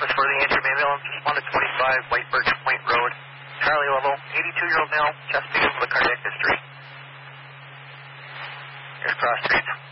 Was for the answer ambulance, responded 25 White Birch Point Road, Charlie level, 82-year-old male, chest pain with cardiac history. Here's cross street.